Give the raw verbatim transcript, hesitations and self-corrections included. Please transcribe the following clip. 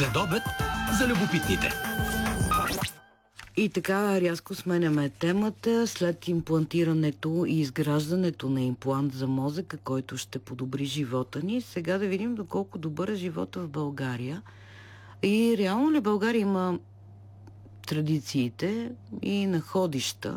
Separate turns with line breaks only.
След обед за любопитните.
И така рязко сменяме темата. След имплантирането и изграждането на имплант за мозъка, който ще подобри живота ни, сега да видим доколко добър е живота в България. И реално ли България има традициите и находища